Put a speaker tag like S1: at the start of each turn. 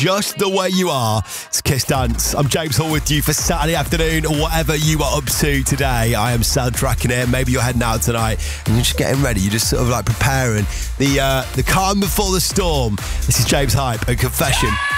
S1: just the way you are. It's Kiss Dance. I'm James Hall with you for Saturday afternoon, or whatever you are up to today. I am soundtracking it. Maybe you're heading out tonight and you're just getting ready. You're just sort of like preparing the calm before the storm. This is James Hype and Confession.